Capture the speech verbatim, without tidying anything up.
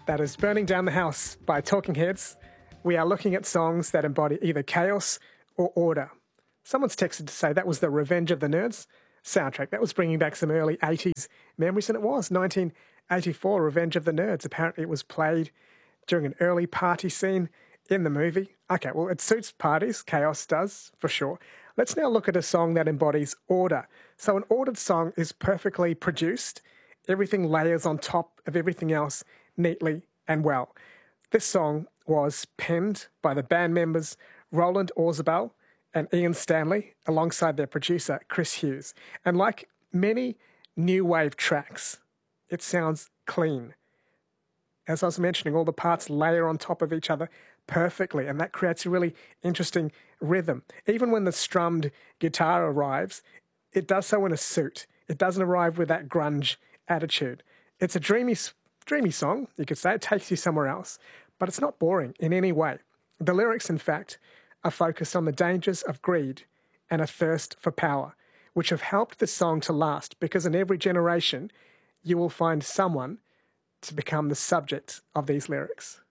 That is Burning Down the House by Talking Heads. We are looking at songs that embody either chaos or order. Someone's texted to say that was the Revenge of the Nerds soundtrack. That was bringing back some early eighties memories, and it was nineteen eighty-four, Revenge of the Nerds. Apparently it was played during an early party scene in the movie. Okay, well, it suits parties. Chaos does, for sure. Let's now look at a song that embodies order. So an ordered song is perfectly produced. Everything layers on top of everything else neatly and well. This song was penned by the band members Roland Orzabal and Ian Stanley alongside their producer Chris Hughes. And like many new wave tracks, it sounds clean. As I was mentioning, all the parts layer on top of each other perfectly, and that creates a really interesting rhythm. Even when the strummed guitar arrives, it does so in a suit. It doesn't arrive with that grunge attitude. It's a dreamy, dreamy song, you could say. It takes you somewhere else, but it's not boring in any way. The lyrics, in fact, are focused on the dangers of greed and a thirst for power, which have helped this song to last, because in every generation, you will find someone to become the subject of these lyrics.